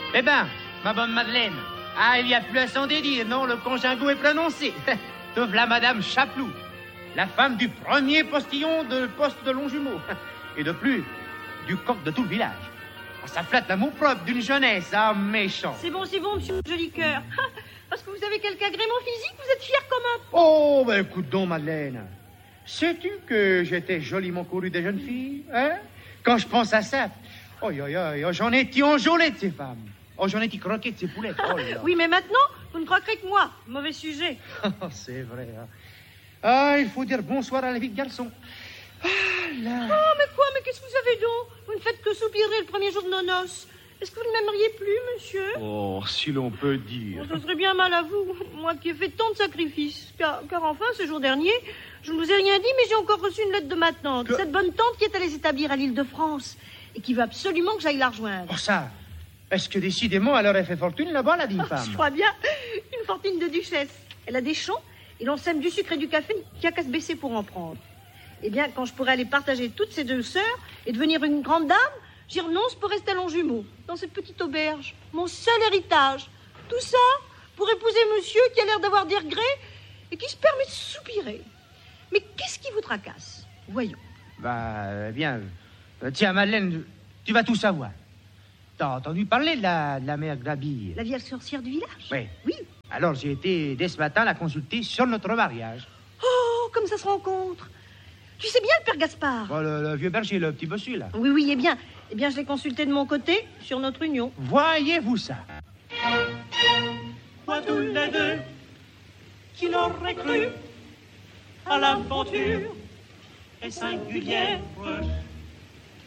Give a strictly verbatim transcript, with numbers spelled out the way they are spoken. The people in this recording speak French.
Eh ben, ma bonne Madeleine, ah, il y a plus à s'en dédire, non, le congingo est prononcé. Te v'là Madame Chaplou, la femme du premier postillon de poste de Longjumeau. Et de plus, du coq de tout le village. Ah, ça flatte l'amour propre d'une jeunesse, ah, méchant. C'est bon, c'est bon, monsieur Jolicoeur. Parce que vous avez quelque agrément physique, vous êtes fier comme un... Oh, ben écoute donc, Madeleine. Sais-tu que j'étais joliment couru des jeunes filles, hein? Quand je pense à ça, oh, oh, oh, oh, j'en ai-tu enjolé de ces femmes. Oh, j'en ai-tu croqué de ces poulettes. Oh, là. Oui, mais maintenant, vous ne croquerez que moi. Mauvais sujet. C'est vrai, hein. Ah, il faut dire bonsoir à la vie de garçon. Ah, là. Oh, mais quoi, mais qu'est-ce que vous avez donc? Vous ne faites que soupirer le premier jour de nos noces. Est-ce que vous ne m'aimeriez plus, monsieur? Oh, si l'on peut dire. Oh, ce serait bien mal à vous, moi qui ai fait tant de sacrifices. Car, car enfin, ce jour dernier, je ne vous ai rien dit, mais j'ai encore reçu une lettre de ma tante. Que... Cette bonne tante qui est allée s'établir à l'île de France et qui veut absolument que j'aille la rejoindre. Oh, ça, est-ce que décidément, elle aurait fait fortune là-bas, la digne oh, femme? Je crois bien, une fortune de duchesse. Elle a des champs et l'on sème du sucre et du café qui a qu'à se baisser pour en prendre. Eh bien, quand je pourrai aller partager toutes ces deux sœurs et devenir une grande dame, j'y renonce pour rester à Longjumeau, dans cette petite auberge, mon seul héritage. Tout ça pour épouser monsieur qui a l'air d'avoir des regrets et qui se permet de soupirer. Mais qu'est-ce qui vous tracasse? Voyons. Bah, bien, euh, tiens, Madeleine, tu vas tout savoir. T'as entendu parler de la, de la mère Grabille? La vieille sorcière du village? Oui. Oui. Alors, j'ai été, dès ce matin, la consulter sur notre mariage. Oh, comme ça se rencontre. Tu sais bien le père Gaspard? Bon, le, le vieux berger, le petit bossu, là. Oui, oui, eh bien, eh bien, je l'ai consulté de mon côté sur notre union. Voyez-vous ça? Moi, tous les deux, qui l'aurait cru à l'aventure est singulière.